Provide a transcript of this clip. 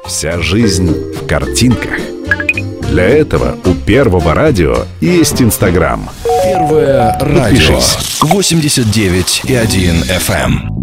Вся жизнь в картинках. Для этого у Первого радио есть Инстаграм. Первое радио 89,1 FM.